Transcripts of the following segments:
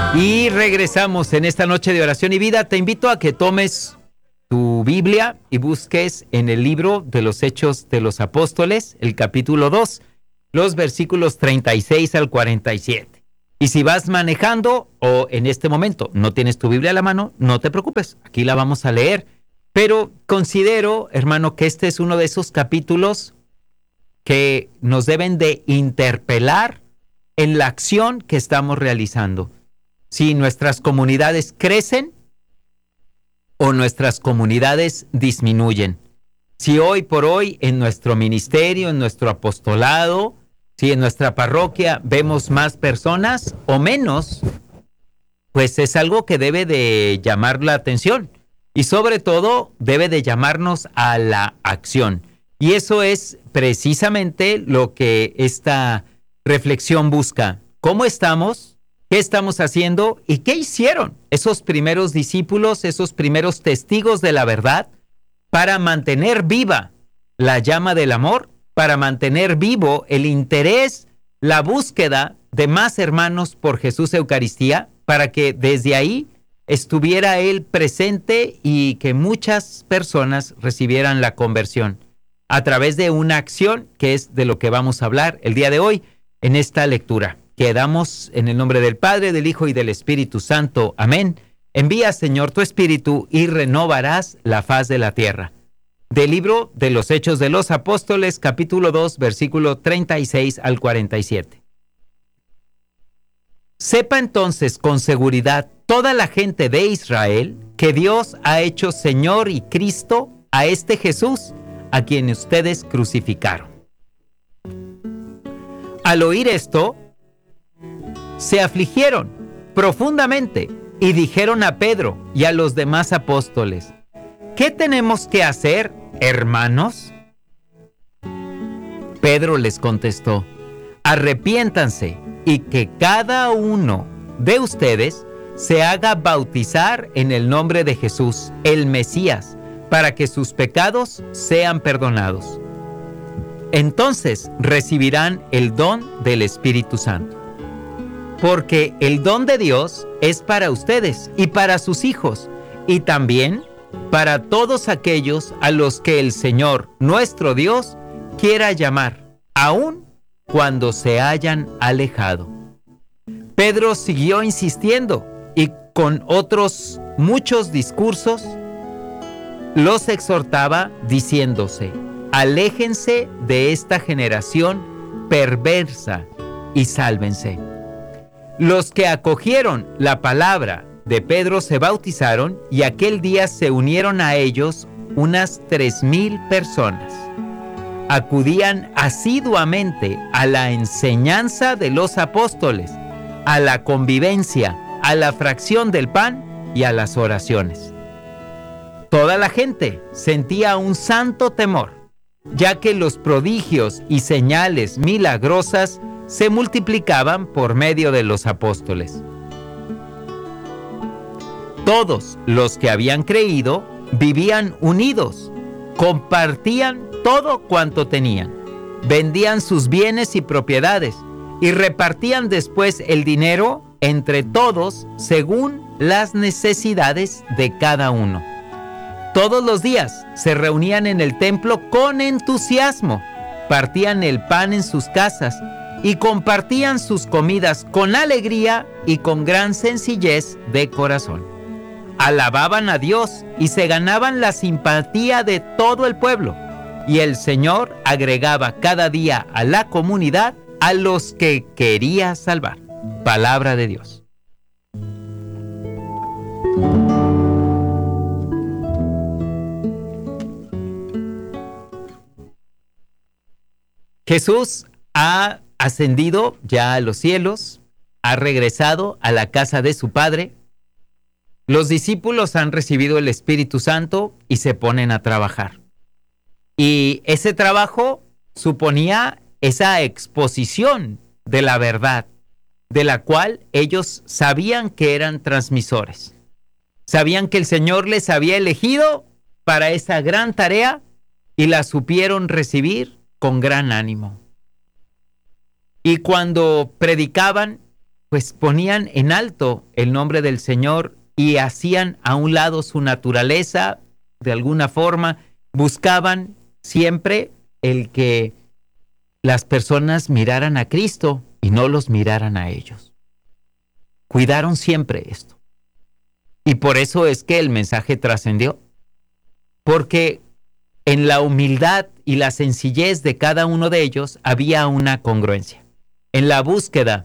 Y regresamos en esta noche de oración y vida. Te invito a que tomes tu Biblia y busques en el libro de los Hechos de los Apóstoles, el capítulo 2, los versículos 36 al 47. Y si vas manejando o en este momento no tienes tu Biblia a la mano, no te preocupes, aquí la vamos a leer. Pero considero, hermano, que este es uno de esos capítulos que nos deben de interpelar en la acción que estamos realizando. Si nuestras comunidades crecen o nuestras comunidades disminuyen. Si hoy por hoy en nuestro ministerio, en nuestro apostolado, si en nuestra parroquia vemos más personas o menos, pues es algo que debe de llamar la atención y sobre todo debe de llamarnos a la acción. Y eso es precisamente lo que esta reflexión busca. ¿Cómo estamos? ¿Qué estamos haciendo? ¿Y qué hicieron esos primeros discípulos, esos primeros testigos de la verdad para mantener viva la llama del amor, para mantener vivo el interés, la búsqueda de más hermanos por Jesús Eucaristía, para que desde ahí estuviera Él presente y que muchas personas recibieran la conversión a través de una acción que es de lo que vamos a hablar el día de hoy en esta lectura? Quedamos en el nombre del Padre, del Hijo y del Espíritu Santo. Amén. Envía, Señor, tu Espíritu y renovarás la faz de la tierra. Del libro de los Hechos de los Apóstoles, capítulo 2, versículo 36 al 47. Sepa entonces con seguridad toda la gente de Israel que Dios ha hecho Señor y Cristo a este Jesús, a quien ustedes crucificaron. Al oír esto, se afligieron profundamente y dijeron a Pedro y a los demás apóstoles: ¿qué tenemos que hacer, hermanos? Pedro les contestó: arrepiéntanse y que cada uno de ustedes se haga bautizar en el nombre de Jesús, el Mesías, para que sus pecados sean perdonados. Entonces recibirán el don del Espíritu Santo. Porque el don de Dios es para ustedes y para sus hijos, y también para todos aquellos a los que el Señor, nuestro Dios, quiera llamar, aun cuando se hayan alejado. Pedro siguió insistiendo y con otros muchos discursos los exhortaba diciéndose: aléjense de esta generación perversa y sálvense. Los que acogieron la palabra de Pedro se bautizaron y aquel día se unieron a ellos unas 3,000 personas. Acudían asiduamente a la enseñanza de los apóstoles, a la convivencia, a la fracción del pan y a las oraciones. Toda la gente sentía un santo temor, ya que los prodigios y señales milagrosas se multiplicaban por medio de los apóstoles. Todos los que habían creído vivían unidos, compartían todo cuanto tenían, vendían sus bienes y propiedades y repartían después el dinero entre todos según las necesidades de cada uno. Todos los días se reunían en el templo con entusiasmo, partían el pan en sus casas y compartían sus comidas con alegría y con gran sencillez de corazón. Alababan a Dios y se ganaban la simpatía de todo el pueblo, y el Señor agregaba cada día a la comunidad a los que quería salvar. Palabra de Dios. Jesús ha ascendido ya a los cielos, ha regresado a la casa de su Padre. Los discípulos han recibido el Espíritu Santo y se ponen a trabajar. Y ese trabajo suponía esa exposición de la verdad, de la cual ellos sabían que eran transmisores. Sabían que el Señor les había elegido para esa gran tarea y la supieron recibir con gran ánimo. Y cuando predicaban, pues ponían en alto el nombre del Señor y hacían a un lado su naturaleza, de alguna forma, buscaban siempre el que las personas miraran a Cristo y no los miraran a ellos. Cuidaron siempre esto. Y por eso es que el mensaje trascendió. Porque en la humildad y la sencillez de cada uno de ellos había una congruencia. En la búsqueda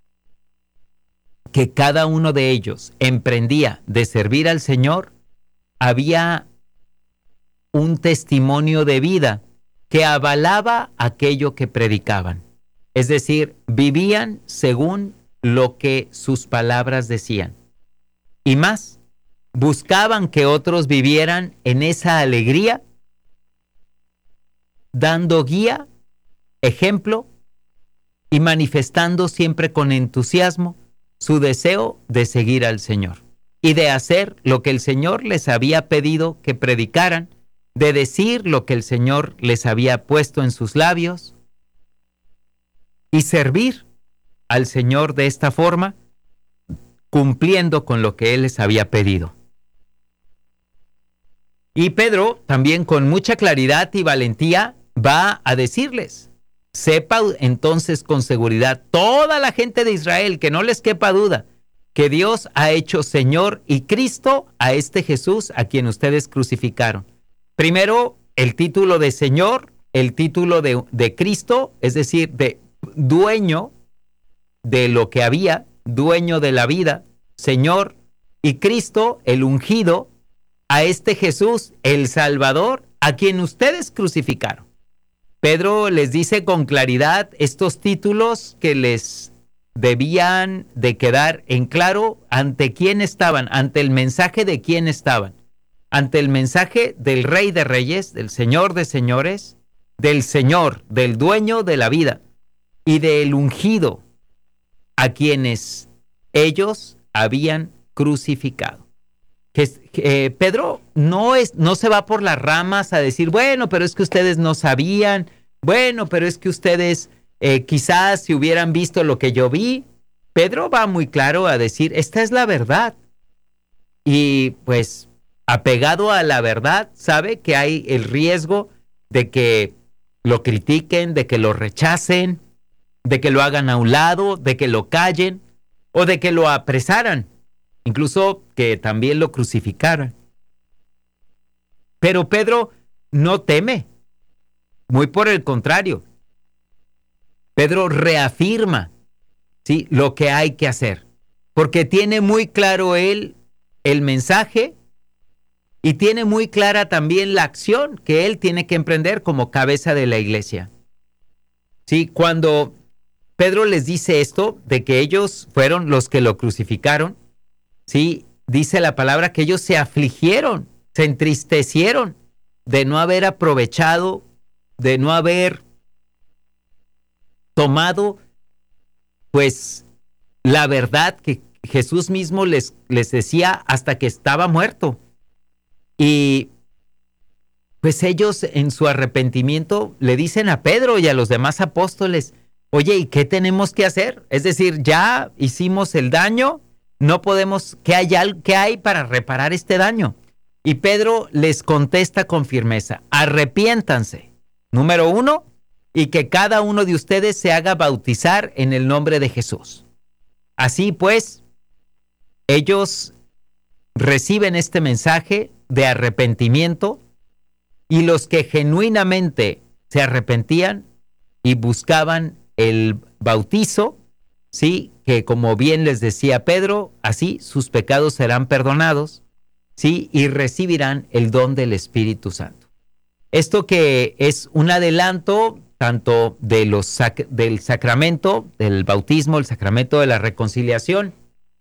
que cada uno de ellos emprendía de servir al Señor, había un testimonio de vida que avalaba aquello que predicaban. Es decir, vivían según lo que sus palabras decían. Y más, buscaban que otros vivieran en esa alegría, dando guía, ejemplo y manifestando siempre con entusiasmo su deseo de seguir al Señor y de hacer lo que el Señor les había pedido que predicaran, de decir lo que el Señor les había puesto en sus labios y servir al Señor de esta forma, cumpliendo con lo que Él les había pedido. Y Pedro, también con mucha claridad y valentía, va a decirles: sepa entonces con seguridad toda la gente de Israel, que no les quepa duda, que Dios ha hecho Señor y Cristo a este Jesús a quien ustedes crucificaron. Primero, el título de Señor, el título de Cristo, es decir, de dueño de lo que había, dueño de la vida, Señor, y Cristo, el ungido, a este Jesús, el Salvador, a quien ustedes crucificaron. Pedro les dice con claridad estos títulos que les debían de quedar en claro ante quién estaban, ante el mensaje de quién estaban, ante el mensaje del Rey de Reyes, del Señor de Señores, del Señor, del dueño de la vida y del ungido, a quienes ellos habían crucificado. Pedro no se va por las ramas a decir, bueno, pero es que ustedes no sabían, bueno, pero es que ustedes quizás si hubieran visto lo que yo vi. Pedro va muy claro a decir, esta es la verdad. Y pues, apegado a la verdad, sabe que hay el riesgo de que lo critiquen, de que lo rechacen, de que lo hagan a un lado, de que lo callen o de que lo apresaran. Incluso que también lo crucificaran. Pero Pedro no teme, muy por el contrario. Pedro reafirma, ¿sí?, lo que hay que hacer, porque tiene muy claro él el mensaje y tiene muy clara también la acción que él tiene que emprender como cabeza de la iglesia. Sí, cuando Pedro les dice esto, de que ellos fueron los que lo crucificaron, sí, dice la palabra que ellos se afligieron, se entristecieron de no haber aprovechado, de no haber tomado, pues, la verdad que Jesús mismo les decía hasta que estaba muerto. Y pues ellos en su arrepentimiento le dicen a Pedro y a los demás apóstoles, oye, ¿y qué tenemos que hacer? Es decir, ya hicimos el daño, no podemos, ¿qué hay para reparar este daño? Y Pedro les contesta con firmeza, arrepiéntanse, número 1, y que cada uno de ustedes se haga bautizar en el nombre de Jesús. Así pues, ellos reciben este mensaje de arrepentimiento y los que genuinamente se arrepentían y buscaban el bautizo, sí, que como bien les decía Pedro, así sus pecados serán perdonados, sí, y recibirán el don del Espíritu Santo. Esto que es un adelanto tanto de del sacramento del bautismo, el sacramento de la reconciliación,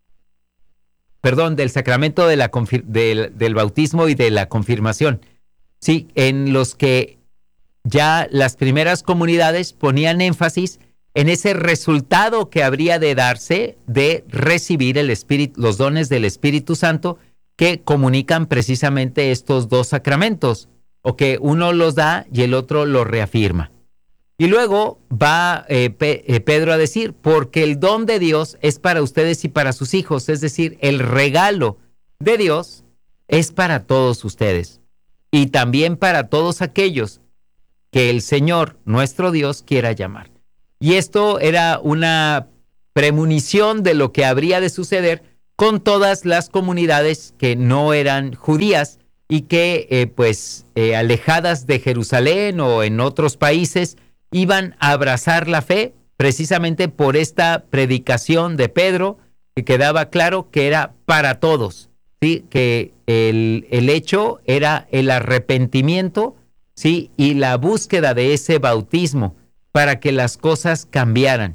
del sacramento de del bautismo y de la confirmación, sí, en los que ya las primeras comunidades ponían énfasis en ese resultado que habría de darse de recibir el Espíritu, los dones del Espíritu Santo que comunican precisamente estos dos sacramentos, o que uno los da y el otro los reafirma. Y luego va Pedro a decir, porque el don de Dios es para ustedes y para sus hijos, es decir, el regalo de Dios es para todos ustedes y también para todos aquellos que el Señor, nuestro Dios, quiera llamar. Y esto era una premonición de lo que habría de suceder con todas las comunidades que no eran judías y que, alejadas de Jerusalén o en otros países, iban a abrazar la fe precisamente por esta predicación de Pedro, que quedaba claro que era para todos, ¿sí? Que el hecho era el arrepentimiento, ¿sí? Y la búsqueda de ese bautismo para que las cosas cambiaran.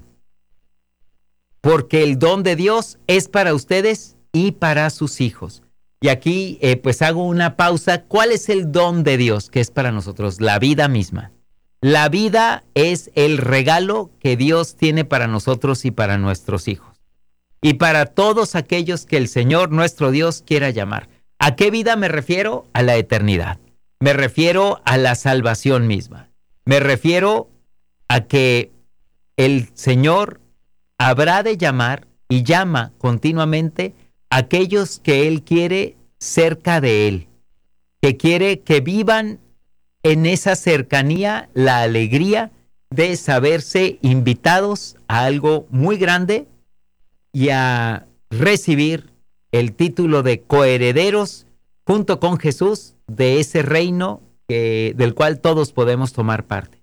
Porque el don de Dios es para ustedes y para sus hijos. Y aquí hago una pausa. ¿Cuál es el don de Dios que es para nosotros? La vida misma. La vida es el regalo que Dios tiene para nosotros y para nuestros hijos. Y para todos aquellos que el Señor, nuestro Dios, quiera llamar. ¿A qué vida me refiero? A la eternidad. Me refiero a la salvación misma. Me refiero a que el Señor habrá de llamar y llama continuamente a aquellos que Él quiere cerca de Él, que quiere que vivan en esa cercanía la alegría de saberse invitados a algo muy grande y a recibir el título de coherederos junto con Jesús de ese reino del cual todos podemos tomar parte.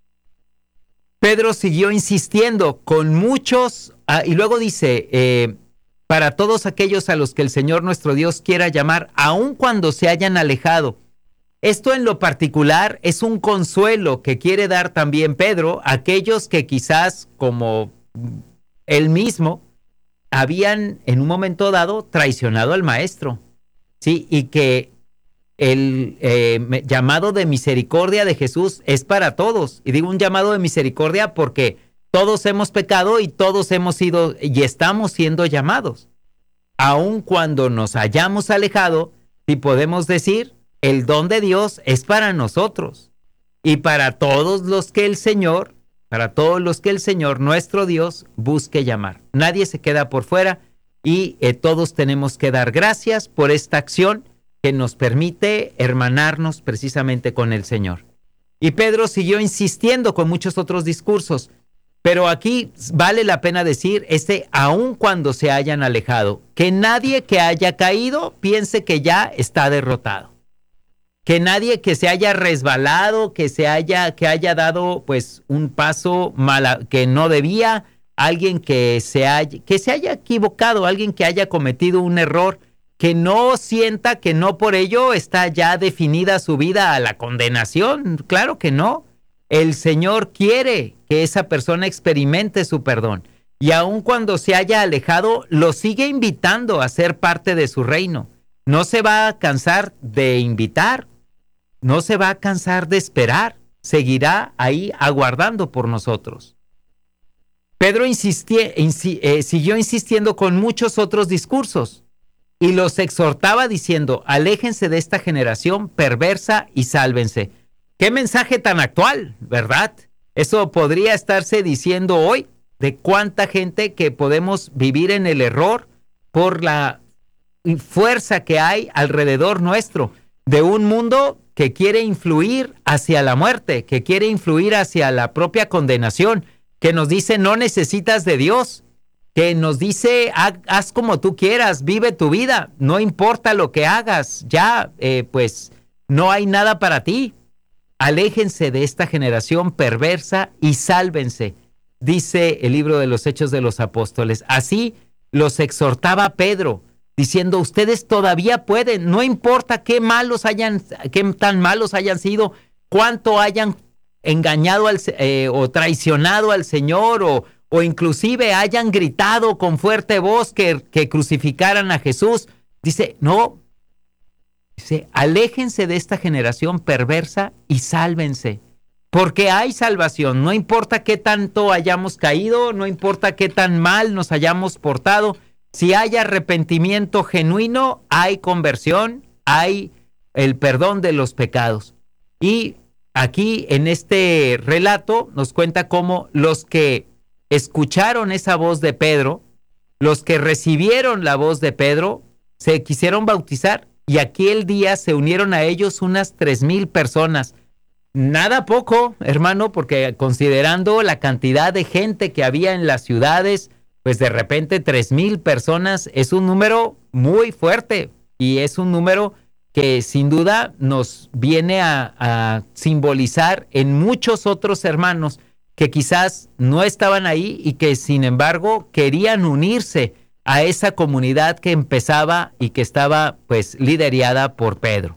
Pedro siguió insistiendo con muchos, y luego dice, para todos aquellos a los que el Señor nuestro Dios quiera llamar, aun cuando se hayan alejado. Esto en lo particular es un consuelo que quiere dar también Pedro a aquellos que quizás, como él mismo, habían en un momento dado traicionado al Maestro, ¿sí? Y que el llamado de misericordia de Jesús es para todos. Y digo un llamado de misericordia porque todos hemos pecado y todos hemos sido y estamos siendo llamados. Aun cuando nos hayamos alejado, si podemos decir, el don de Dios es para nosotros y para todos los que el Señor, nuestro Dios, busque llamar. Nadie se queda por fuera y todos tenemos que dar gracias por esta acción que nos permite hermanarnos precisamente con el Señor. Y Pedro siguió insistiendo con muchos otros discursos, pero aquí vale la pena decir, aun cuando se hayan alejado, que nadie que haya caído piense que ya está derrotado. Que nadie que se haya resbalado, que haya dado pues un paso que no debía, alguien que se haya equivocado, alguien que haya cometido un error, que no sienta que no por ello está ya definida su vida a la condenación. Claro que no. El Señor quiere que esa persona experimente su perdón. Y aun cuando se haya alejado, lo sigue invitando a ser parte de su reino. No se va a cansar de invitar, no se va a cansar de esperar, seguirá ahí aguardando por nosotros. Pedro siguió insistiendo con muchos otros discursos y los exhortaba diciendo, aléjense de esta generación perversa y sálvense. ¡Qué mensaje tan actual!, ¿verdad? Eso podría estarse diciendo hoy de cuánta gente que podemos vivir en el error por la fuerza que hay alrededor nuestro, de un mundo que quiere influir hacia la muerte, que quiere influir hacia la propia condenación, que nos dice no necesitas de Dios, que nos dice haz como tú quieras, vive tu vida, no importa lo que hagas, ya no hay nada para ti. Aléjense de esta generación perversa y sálvense, dice el libro de los Hechos de los Apóstoles. Así los exhortaba Pedro, diciendo, ustedes todavía pueden, no importa qué tan malos hayan sido, cuánto hayan engañado o traicionado al Señor, o inclusive hayan gritado con fuerte voz que crucificaran a Jesús. Dice, aléjense de esta generación perversa y sálvense, porque hay salvación, no importa qué tanto hayamos caído, no importa qué tan mal nos hayamos portado. Si hay arrepentimiento genuino, hay conversión, hay el perdón de los pecados. Y aquí en este relato nos cuenta cómo los que escucharon esa voz de Pedro, los que recibieron la voz de Pedro, se quisieron bautizar y aquel día se unieron a ellos unas 3,000 personas. Nada poco, hermano, porque considerando la cantidad de gente que había en las ciudades, pues de repente 3,000 personas es un número muy fuerte y es un número que sin duda nos viene a simbolizar en muchos otros hermanos que quizás no estaban ahí y que sin embargo querían unirse a esa comunidad que empezaba y que estaba pues liderada por Pedro.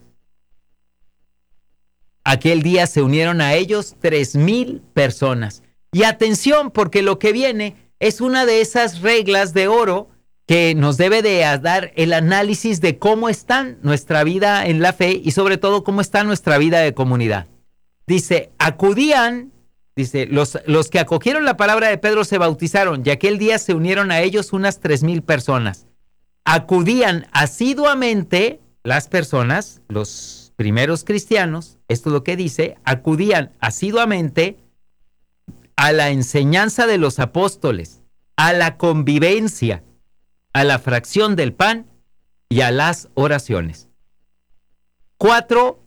Aquel día se unieron a ellos 3,000 personas. Y atención, porque lo que viene es una de esas reglas de oro que nos debe de dar el análisis de cómo está nuestra vida en la fe y sobre todo cómo está nuestra vida de comunidad. Dice, acudían, dice, los que acogieron la palabra de Pedro se bautizaron y aquel día se unieron a ellos unas 3,000 personas. Acudían asiduamente las personas, los primeros cristianos, esto es lo que dice, acudían asiduamente a la enseñanza de los apóstoles, a la convivencia, a la fracción del pan y a las oraciones. Cuatro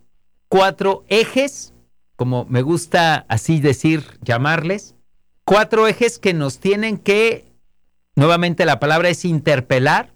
ejes, como me gusta así decir, llamarles, 4 ejes que nos tienen que, nuevamente la palabra es interpelar,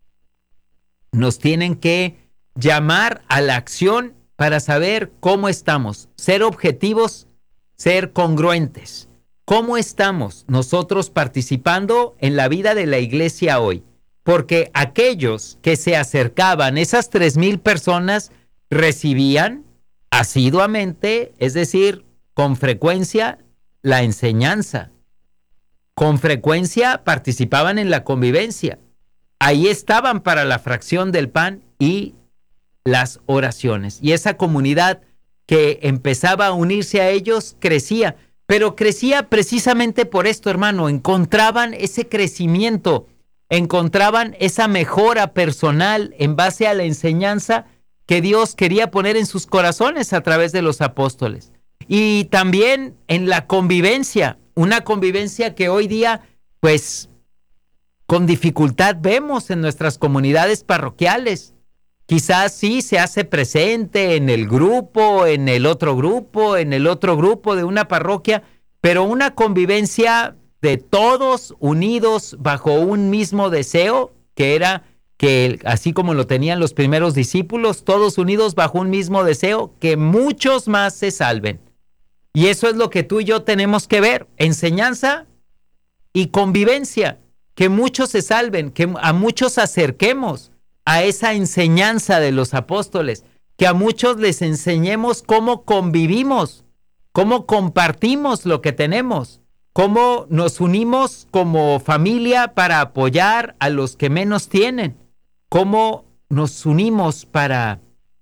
nos tienen que llamar a la acción para saber cómo estamos, ser objetivos, ser congruentes. ¿Cómo estamos nosotros participando en la vida de la iglesia hoy? Porque aquellos que se acercaban, esas 3,000 personas, recibían asiduamente, es decir, con frecuencia, la enseñanza. Con frecuencia participaban en la convivencia. Ahí estaban para la fracción del pan y las oraciones. Y esa comunidad que empezaba a unirse a ellos crecía, pero crecía precisamente por esto, hermano. Encontraban ese crecimiento, encontraban esa mejora personal en base a la enseñanza que Dios quería poner en sus corazones a través de los apóstoles. Y también en la convivencia, una convivencia que hoy día, pues, con dificultad vemos en nuestras comunidades parroquiales. Quizás sí se hace presente en el grupo, en el otro grupo de una parroquia, pero una convivencia de todos unidos bajo un mismo deseo, que era que, así como lo tenían los primeros discípulos, todos unidos bajo un mismo deseo, que muchos más se salven. Y eso es lo que tú y yo tenemos que ver, enseñanza y convivencia, que muchos se salven, que a muchos acerquemos a esa enseñanza de los apóstoles, que a muchos les enseñemos cómo convivimos, cómo compartimos lo que tenemos, cómo nos unimos como familia para apoyar a los que menos tienen, cómo nos unimos para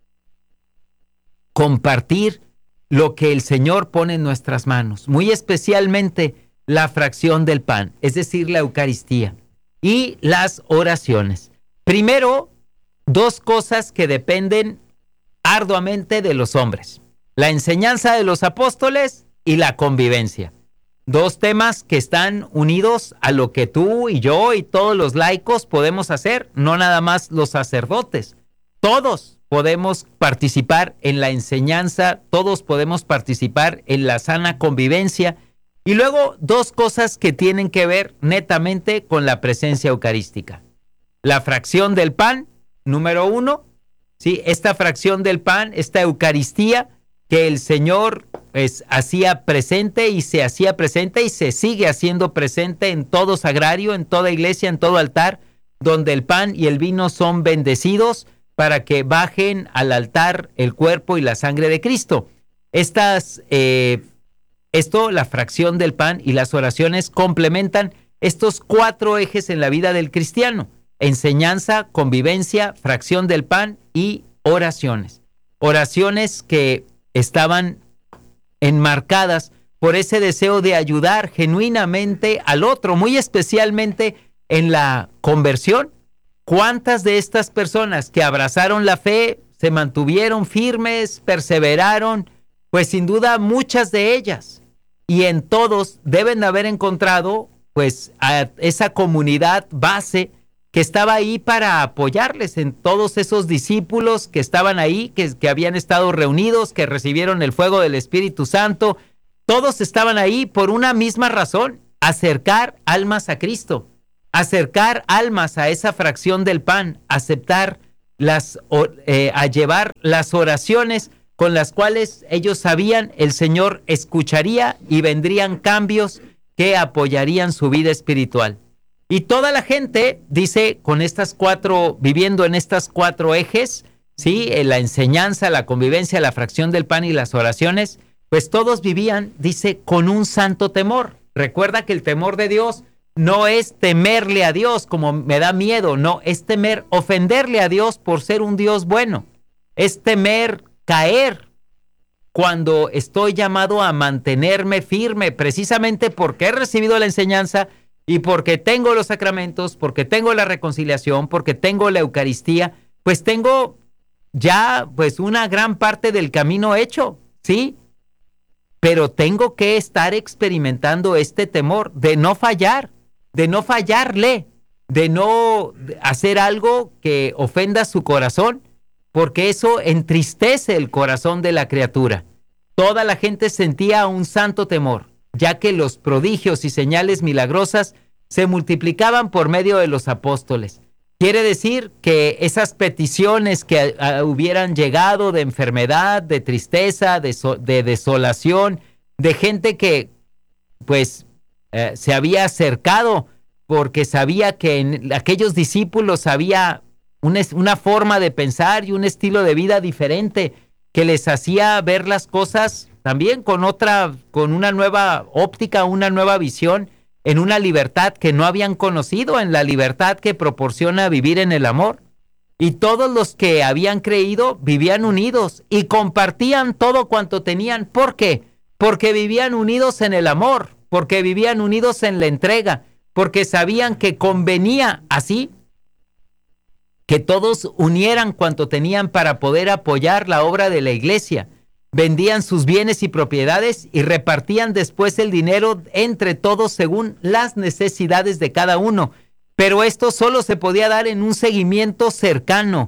compartir lo que el Señor pone en nuestras manos, muy especialmente la fracción del pan, es decir, la Eucaristía y las oraciones. Primero, 2 cosas que dependen arduamente de los hombres: la enseñanza de los apóstoles y la convivencia. 2 temas que están unidos a lo que tú y yo y todos los laicos podemos hacer, no nada más los sacerdotes. Todos podemos participar en la enseñanza, todos podemos participar en la sana convivencia. Y luego 2 cosas que tienen que ver netamente con la presencia eucarística. La fracción del pan, número 1, ¿sí? Esta fracción del pan, esta Eucaristía que el Señor hacía presente y se hacía presente y se sigue haciendo presente en todo sagrario, en toda iglesia, en todo altar, donde el pan y el vino son bendecidos para que bajen al altar el cuerpo y la sangre de Cristo. La fracción del pan y las oraciones complementan estos 4 ejes en la vida del cristiano: enseñanza, convivencia, fracción del pan y oraciones. Oraciones que estaban enmarcadas por ese deseo de ayudar genuinamente al otro, muy especialmente en la conversión. ¿Cuántas de estas personas que abrazaron la fe se mantuvieron firmes, perseveraron, Pues sin duda muchas de ellas. Y en todos deben haber encontrado pues a esa comunidad base que estaba ahí para apoyarles, en todos esos discípulos que estaban ahí, que habían estado reunidos, que recibieron el fuego del Espíritu Santo. Todos estaban ahí por una misma razón: acercar almas a Cristo, acercar almas a esa fracción del pan, aceptar a llevar las oraciones con las cuales ellos sabían el Señor escucharía y vendrían cambios que apoyarían su vida espiritual. Y toda la gente, dice, viviendo en estas 4 ejes, ¿sí? La enseñanza, la convivencia, la fracción del pan y las oraciones, pues todos vivían, dice, con un santo temor. Recuerda que el temor de Dios no es temerle a Dios como me da miedo, no, es temer ofenderle a Dios por ser un Dios bueno. Es temer caer cuando estoy llamado a mantenerme firme, precisamente porque he recibido la enseñanza y porque tengo los sacramentos, porque tengo la reconciliación, porque tengo la Eucaristía, pues tengo ya pues una gran parte del camino hecho, ¿sí? Pero tengo que estar experimentando este temor de no fallar, de no fallarle, de no hacer algo que ofenda su corazón, porque eso entristece el corazón de la criatura. Toda la gente sentía un santo temor, ya que los prodigios y señales milagrosas se multiplicaban por medio de los apóstoles. Quiere decir que esas peticiones que hubieran llegado de enfermedad, de tristeza, de desolación, de gente que pues se había acercado porque sabía que en aquellos discípulos había una forma de pensar y un estilo de vida diferente que les hacía ver las cosas también con una nueva óptica, una nueva visión, en una libertad que no habían conocido, en la libertad que proporciona vivir en el amor. Y todos los que habían creído vivían unidos y compartían todo cuanto tenían. ¿Por qué? Porque vivían unidos en el amor, porque vivían unidos en la entrega, porque sabían que convenía así que todos unieran cuanto tenían para poder apoyar la obra de la iglesia. Vendían sus bienes y propiedades y repartían después el dinero entre todos según las necesidades de cada uno. Pero esto solo se podía dar en un seguimiento cercano,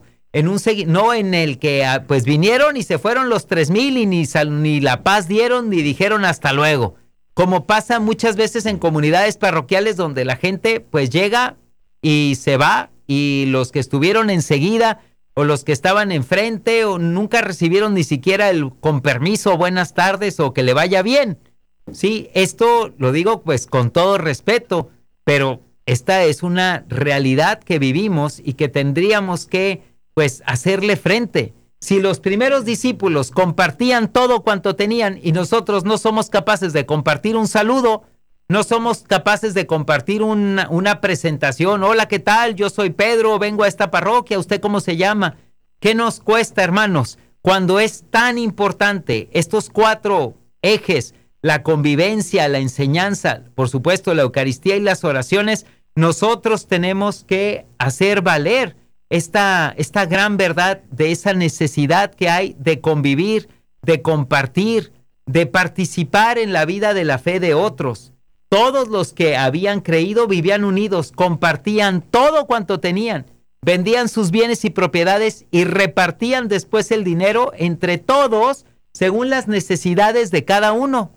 no en el que pues vinieron y se fueron los 3,000 y ni la paz dieron ni dijeron hasta luego. Como pasa muchas veces en comunidades parroquiales donde la gente pues llega y se va, y los que estuvieron enseguida o los que estaban enfrente o nunca recibieron ni siquiera el con permiso, buenas tardes o que le vaya bien. Sí, esto lo digo pues con todo respeto, pero esta es una realidad que vivimos y que tendríamos que pues hacerle frente. Si los primeros discípulos compartían todo cuanto tenían y nosotros no somos capaces de compartir un saludo, no somos capaces de compartir una presentación. Hola, ¿qué tal? Yo soy Pedro, vengo a esta parroquia. ¿Usted cómo se llama? ¿Qué nos cuesta, hermanos? Cuando es tan importante estos 4 ejes, la convivencia, la enseñanza, por supuesto la Eucaristía y las oraciones, nosotros tenemos que hacer valer esta gran verdad de esa necesidad que hay de convivir, de compartir, de participar en la vida de la fe de otros. Todos los que habían creído vivían unidos, compartían todo cuanto tenían, vendían sus bienes y propiedades y repartían después el dinero entre todos según las necesidades de cada uno.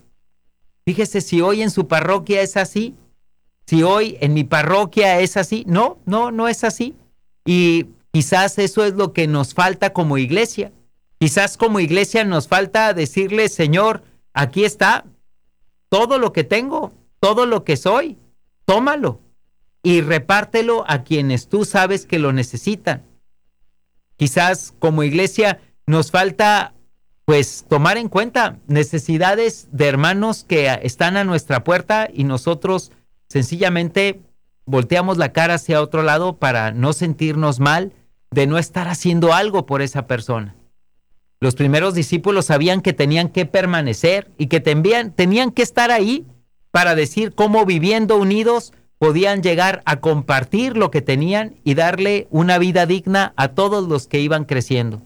Fíjese si hoy en su parroquia es así, si hoy en mi parroquia es así. No es así. Y quizás eso es lo que nos falta como iglesia. Quizás como iglesia nos falta decirle: Señor, aquí está todo lo que tengo, todo lo que soy, tómalo y repártelo a quienes tú sabes que lo necesitan. Quizás como iglesia nos falta pues tomar en cuenta necesidades de hermanos que están a nuestra puerta y nosotros sencillamente volteamos la cara hacia otro lado para no sentirnos mal de no estar haciendo algo por esa persona. Los primeros discípulos sabían que tenían que permanecer y que tenían que estar ahí para decir cómo viviendo unidos podían llegar a compartir lo que tenían y darle una vida digna a todos los que iban creciendo.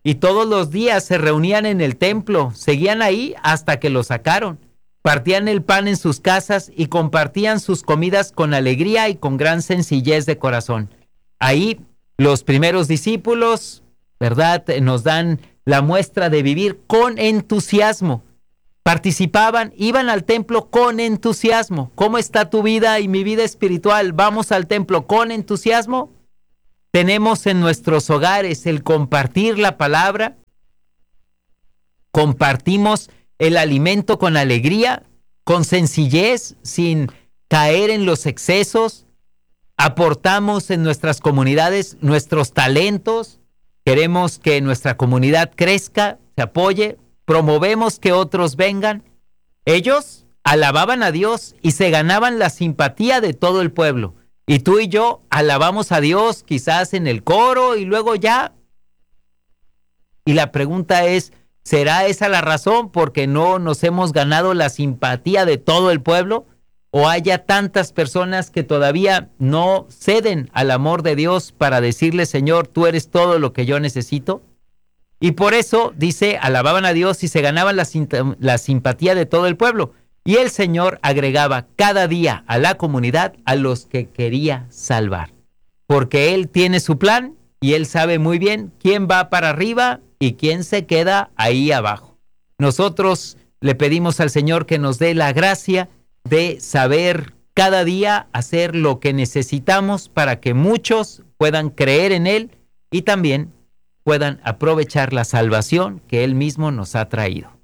y todos los días se reunían en el templo, seguían ahí hasta que lo sacaron. Partían el pan en sus casas y compartían sus comidas con alegría y con gran sencillez de corazón. Ahí los primeros discípulos, ¿verdad?, nos dan la muestra de vivir con entusiasmo. Participaban, iban al templo con entusiasmo. ¿Cómo está tu vida y mi vida espiritual? ¿Vamos al templo con entusiasmo? ¿Tenemos en nuestros hogares el compartir la palabra? ¿Compartimos el alimento con alegría, con sencillez, sin caer en los excesos? ¿Aportamos en nuestras comunidades nuestros talentos? ¿Queremos que nuestra comunidad crezca, se apoye? ¿Promovemos que otros vengan? Ellos alababan a Dios y se ganaban la simpatía de todo el pueblo. Y tú y yo alabamos a Dios quizás en el coro y luego ya. Y la pregunta es, ¿será esa la razón porque no nos hemos ganado la simpatía de todo el pueblo? ¿O haya tantas personas que todavía no ceden al amor de Dios para decirle, Señor, tú eres todo lo que yo necesito? Y por eso, dice, alababan a Dios y se ganaban la simpatía de todo el pueblo. Y el Señor agregaba cada día a la comunidad a los que quería salvar. Porque Él tiene su plan y Él sabe muy bien quién va para arriba y quién se queda ahí abajo. Nosotros le pedimos al Señor que nos dé la gracia de saber cada día hacer lo que necesitamos para que muchos puedan creer en Él y también puedan aprovechar la salvación que Él mismo nos ha traído.